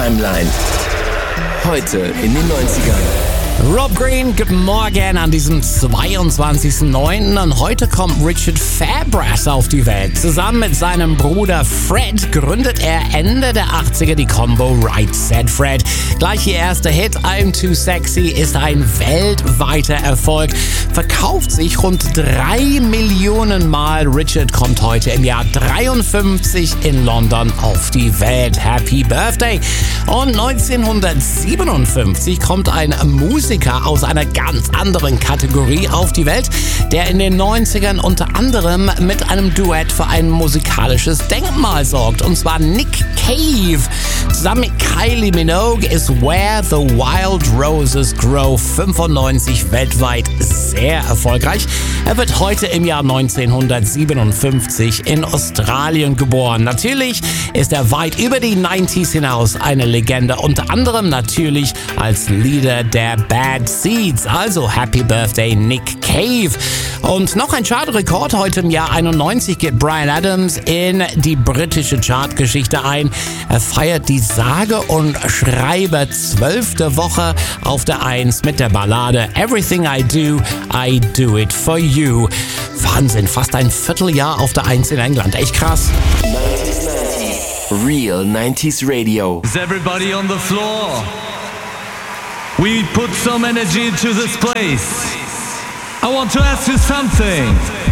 Timeline. Heute in den 90ern. Rob Green, guten Morgen an diesem 22.09. Und heute kommt Richard Fairbrass auf die Welt. Zusammen mit seinem Bruder Fred gründet er Ende der 80er die Combo Right Said Fred. Gleich ihr erster Hit, I'm Too Sexy, ist ein weltweiter Erfolg. Verkauft sich rund 3 Millionen Mal. Richard kommt heute im Jahr 53 in London auf die Welt. Happy Birthday! Und 1957 kommt ein Musiker aus einer ganz anderen Kategorie auf die Welt, der in den 90ern unter anderem mit einem Duett für ein musikalisches Denkmal sorgt, und zwar Nick Cave. Zusammen mit Kylie Minogue ist Where the Wild Roses Grow 95 weltweit sehr erfolgreich. Er wird heute im Jahr 1957 in Australien geboren. Natürlich ist er weit über die 90s hinaus eine Legende, unter anderem natürlich als Leader der Bad Seeds. Also Happy Birthday Nick Cave. Und noch ein Chartrekord. Heute im Jahr 91 geht Bryan Adams in die britische Chartgeschichte ein. Er feiert die sage und schreibe 12. Woche auf der 1 mit der Ballade Everything I Do It For You. Wahnsinn, fast ein Vierteljahr auf der 1 in England. Echt krass. 90s. Real 90s Radio. Is everybody on the floor? We put some energy into this place. I want to ask you something.